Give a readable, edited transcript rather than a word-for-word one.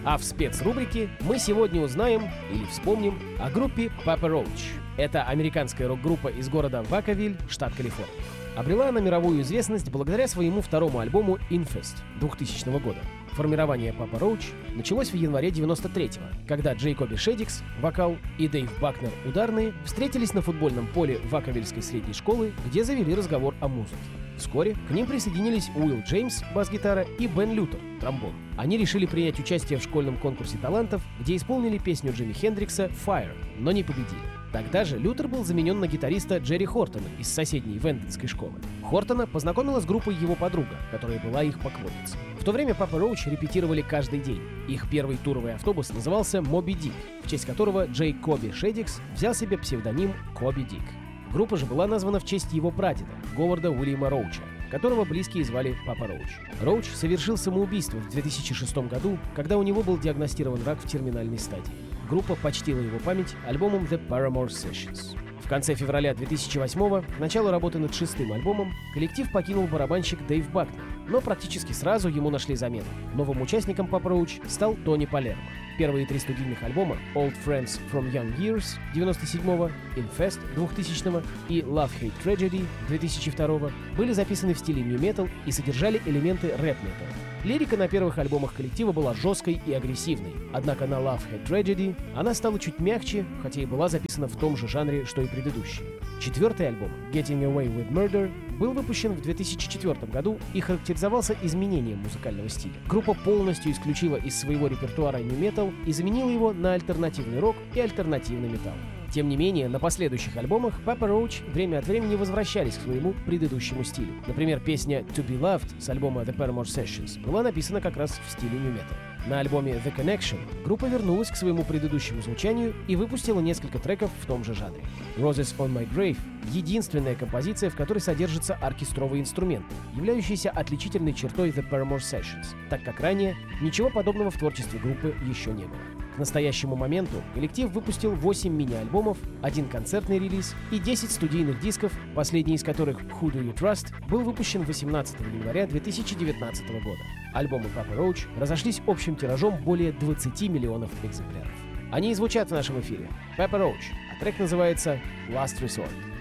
А в спецрубрике мы сегодня узнаем или вспомним о группе Papa Roach. Это американская рок-группа из города Вакавиль, штат Калифорния. Обрела она мировую известность благодаря своему второму альбому Infest 2000 года. Формирование Papa Roach началось в январе 93-го, когда Джейкоби Шедикс, вокал, и Дэйв Бакнер, ударные, встретились на футбольном поле Вакавильской средней школы, где завели разговор о музыке. Вскоре к ним присоединились Уилл Джеймс, бас-гитара, и Бен Лютер, тромбон. Они решили принять участие в школьном конкурсе талантов, где исполнили песню Джимми Хендрикса «Fire», но не победили. Тогда же Лютер был заменен на гитариста Джерри Хортона из соседней Венденской школы. Хортона познакомила с группой его подруга, которая была их поклонницей. В то время Papa Roach репетировали каждый день. Их первый туровый автобус назывался «Моби Дик», в честь которого Джейкоби Шедикс взял себе псевдоним «Коби Дик». Группа же была названа в честь его прадеда, Говарда Уильяма Роуча, которого близкие звали Papa Roach. Роуч совершил самоубийство в 2006 году, когда у него был диагностирован рак в терминальной стадии. Группа почтила его память альбомом The Paramore Sessions. В конце февраля 2008-го, к началу работы над шестым альбомом, коллектив покинул барабанщик Дэйв Бакнер, но практически сразу ему нашли замену. Новым участником Papa Roach стал Тони Палермо. Первые три студийных альбома Old Friends from Young Years 97-го, Infest 2000-го и Love Hate Tragedy 2002-го были записаны в стиле New Metal и содержали элементы рэп-металла. Лирика на первых альбомах коллектива была жесткой и агрессивной, однако на Love Hate Tragedy она стала чуть мягче, хотя и была записана в том же жанре, что и предыдущие. Четвертый альбом Getting Away with Murder был выпущен в 2004 году и характеризовался изменением музыкального стиля. Группа полностью исключила из своего репертуара New Metal и заменила его на альтернативный рок и альтернативный металл. Тем не менее, на последующих альбомах Papa Roach время от времени возвращались к своему предыдущему стилю. Например, песня To Be Loved с альбома The Paramore Sessions была написана как раз в стиле New Metal. На альбоме The Connection группа вернулась к своему предыдущему звучанию и выпустила несколько треков в том же жанре. Roses on My Grave — единственная композиция, в которой содержатся оркестровые инструменты, являющиеся отличительной чертой The Paramore Sessions, так как ранее ничего подобного в творчестве группы еще не было. К настоящему моменту коллектив выпустил 8 мини-альбомов, 1 концертный релиз и 10 студийных дисков, последний из которых «Who Do You Trust» был выпущен 18 января 2019 года. Альбомы Papa Roach разошлись общим тиражом более 20 миллионов экземпляров. Они и звучат в нашем эфире. Papa Roach, а трек называется «Last Resort».